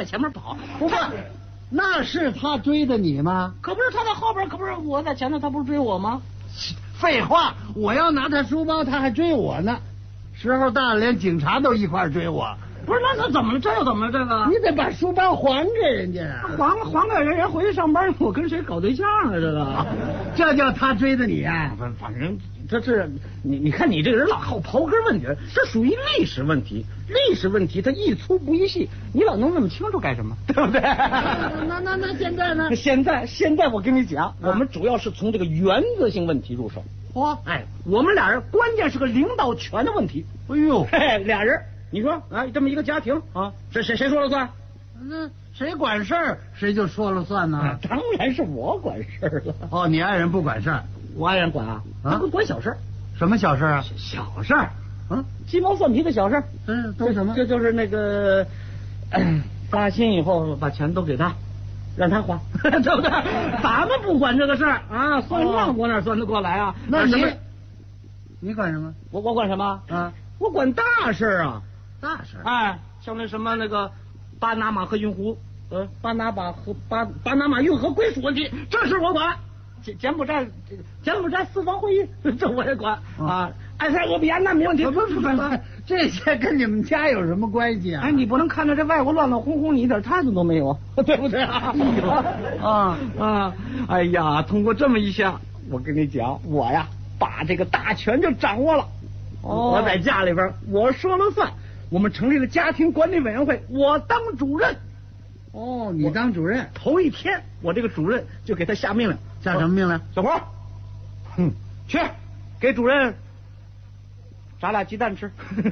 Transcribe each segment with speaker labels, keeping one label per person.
Speaker 1: 前面跑。
Speaker 2: 不过，那是他追的你吗？
Speaker 1: 可不是，他在后边，可不是我在前头，他不是追我吗？
Speaker 2: 废话，我要拿他书包，他还追我呢。时候大了，连警察都一块追我。
Speaker 1: 不是，那怎么了？这又怎么了？这个
Speaker 2: 你得把书包还给人家啊！
Speaker 1: 还给人，人回去上班，我跟谁搞对象啊？这个，
Speaker 2: 这叫他追的你啊！
Speaker 1: 反正这是你看你这个人老好刨根问底，这属于历史问题。历史问题它一粗不一细，你老弄那么清楚干什么？对不对？
Speaker 2: 那现在呢？
Speaker 1: 现在我跟你讲，我们主要是从这个原则性问题入手。
Speaker 2: 嚯，
Speaker 1: 我们俩人关键是个领导权的问题。
Speaker 2: 哎呦，
Speaker 1: 俩人。你说这么一个家庭啊，谁说了算？
Speaker 2: 那谁管事儿，谁就说了算呢？
Speaker 1: 当然是我管事儿了。
Speaker 2: 哦，你爱人不管事儿，
Speaker 1: 我爱人管啊，他管小事儿。
Speaker 2: 什么小事啊？
Speaker 1: 小事儿，鸡毛蒜皮的小事儿。
Speaker 2: 都什么？
Speaker 1: 这就是那个，发薪以后把钱都给他，让他花，对不对？咱们不管这个事儿啊，算账我哪算得过来啊？
Speaker 2: 那你管什么？
Speaker 1: 我管什么？我管大事啊。
Speaker 2: 大事，
Speaker 1: 像那什么那个巴拿马和运湖，巴拿马运河归属问题，这事我管。柬埔寨四方会议，这我也管啊。埃塞俄比亚难民问题，不，
Speaker 2: 这些跟你们家有什么关系啊？
Speaker 1: 你不能看着这外国乱乱哄哄，你一点态度都没有，对不对啊？哎呀，通过这么一下，我跟你讲，我呀把这个大权就掌握了。我在家里边我说了算。我们成立了家庭管理委员会，我当主任。
Speaker 2: 你当主任？
Speaker 1: 头一天，我这个主任就给他下命令。
Speaker 2: 下什么命令？
Speaker 1: 小伙，去给主任炸俩鸡蛋吃。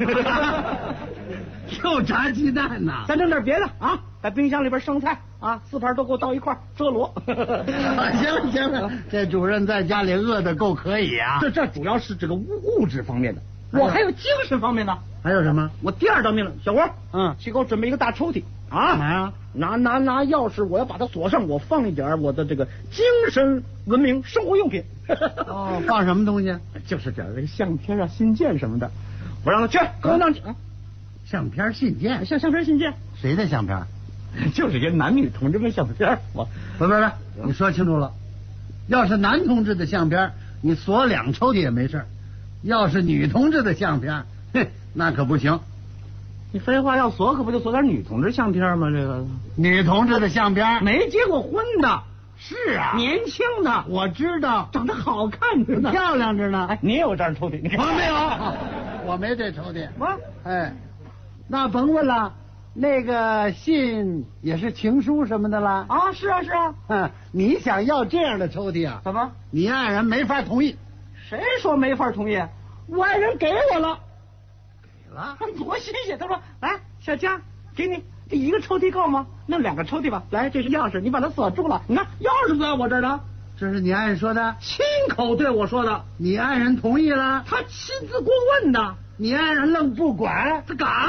Speaker 2: 又炸鸡蛋呢？
Speaker 1: 再整点别的啊，在冰箱里边剩菜啊，4盘都给我倒一块，遮罗。
Speaker 2: 行了，这主任在家里饿得够可以啊。
Speaker 1: 这主要是这个物质方面的，我还有精神方面的。
Speaker 2: 还有什么？
Speaker 1: 我第2道命令，小伙，去给我准备一个大抽屉啊！
Speaker 2: 干嘛呀？
Speaker 1: 拿钥匙，我要把它锁上，我放一点我的这个精神文明生活用品。
Speaker 2: 放什么东西？
Speaker 1: 就是点这个相片啊、信件什么的。我让他去，给我弄去。
Speaker 2: 相片、信件，
Speaker 1: 相片、信件，
Speaker 2: 谁的相片？
Speaker 1: 就是些男女同志们相片。
Speaker 2: 不，你说清楚了。要是男同志的相片，你锁2抽屉也没事；要是女同志的相片，那可不行。
Speaker 1: 你废话，要锁可不就锁点女同志相片吗？这个
Speaker 2: 女同志的相片，
Speaker 1: 没结过婚的。
Speaker 2: 是啊，
Speaker 1: 年轻的，
Speaker 2: 我知道，
Speaker 1: 长得好看着呢，
Speaker 2: 漂亮着呢。
Speaker 1: 你也有这样抽屉？
Speaker 2: 我没有，我没这抽屉。那甭问了，那个信也是情书什么的啦。
Speaker 1: 是啊。
Speaker 2: 你想要这样的抽屉啊？
Speaker 1: 怎么？
Speaker 2: 你爱人没法同意。
Speaker 1: 谁说没法同意？我爱人给我了。
Speaker 2: 给了？
Speaker 1: 多新鲜！他说：“来，小佳，给你这一个抽屉够吗？弄2个抽屉吧。来，这是钥匙，你把它锁住了。你看，钥匙在我这儿呢。”
Speaker 2: 这是你爱人说的？
Speaker 1: 亲口对我说的。
Speaker 2: 你爱人同意了？
Speaker 1: 他亲自过问的。
Speaker 2: 你爱人愣不管？
Speaker 1: 他敢？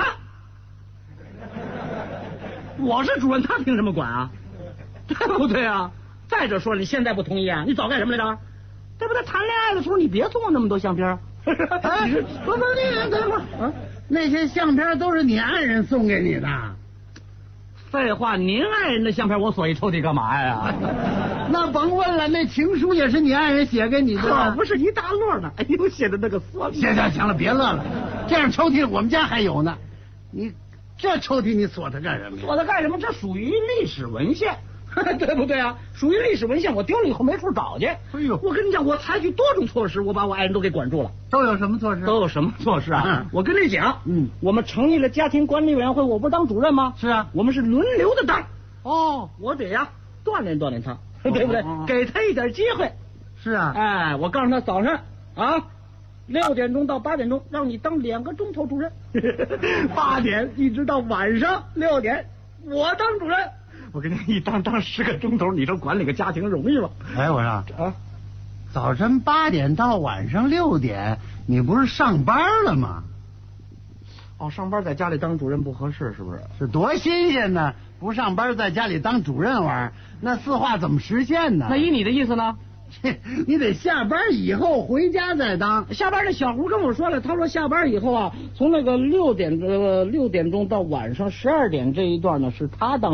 Speaker 1: 我是主任，他凭什么管啊？对不对啊？再者说，你现在不同意啊？你早干什么来着？对不对？谈恋爱的时候你别送我那么多相片。
Speaker 2: 不，你等会儿，那些相片都是你爱人送给你的。
Speaker 1: 废话，您爱人的相片我锁一抽屉干嘛呀？
Speaker 2: 那甭问了，那情书也是你爱人写给你的，
Speaker 1: 可不是一大摞呢。哎呦，写的那个酸。
Speaker 2: 行了，别乐了，这样抽屉我们家还有呢。你这抽屉你锁它干什么？
Speaker 1: 锁它干什么？这属于历史文献。对不对啊？属于历史文献，我丢了以后没处找去。
Speaker 2: 哎呦，
Speaker 1: 我跟你讲，我采取多种措施，我把我爱人都给管住了。
Speaker 2: 都有什么措施？
Speaker 1: 都有什么措施啊？我跟你讲，我们成立了家庭管理委员会，我不是当主任吗？
Speaker 2: 是啊，
Speaker 1: 我们是轮流的当。我得呀锻炼锻炼他，对不对？给他一点机会。
Speaker 2: 是啊，
Speaker 1: 我告诉他早上6点钟到8点钟，让你当2个钟头主任，8点一直到晚上6点，我当主任。我跟你一当10个钟头，你说管理个家庭容易吗？
Speaker 2: 我说早晨8点到晚上6点，你不是上班了吗？
Speaker 1: 上班在家里当主任不合适，是不是？
Speaker 2: 是多新鲜呢！不上班在家里当主任玩意儿，那4话怎么实现呢？
Speaker 1: 那依你的意思呢？
Speaker 2: 你得下班以后回家再当。
Speaker 1: 下班的小胡跟我说了，他说下班以后从那个6点钟到晚上12点这一段呢，是他当。